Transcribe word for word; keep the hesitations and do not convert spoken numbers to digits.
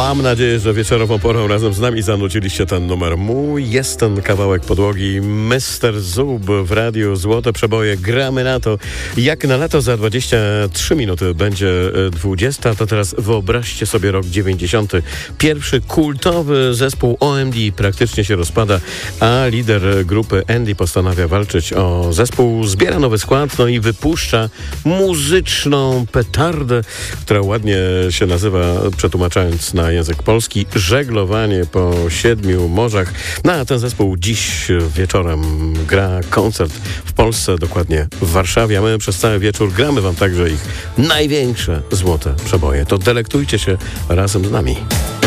Mam nadzieję, że wieczorową porą razem z nami zanuciliście ten numer. Mój jest ten kawałek podłogi. mister Zub w radiu Złote Przeboje. Gramy na to. Jak na lato za dwadzieścia trzy minuty będzie dwudziesta, to teraz wyobraźcie sobie rok dziewięćdziesiąty pierwszy. Kultowy zespół O M D praktycznie się rozpada, a lider grupy Andy postanawia walczyć o zespół. Zbiera nowy skład, no i wypuszcza muzyczną petardę, która ładnie się nazywa, przetłumaczając na język polski, Żeglowanie po siedmiu morzach. No a ten zespół dziś wieczorem gra koncert w Polsce, dokładnie w Warszawie, a my przez cały wieczór gramy wam także ich największe złote przeboje. To delektujcie się razem z nami.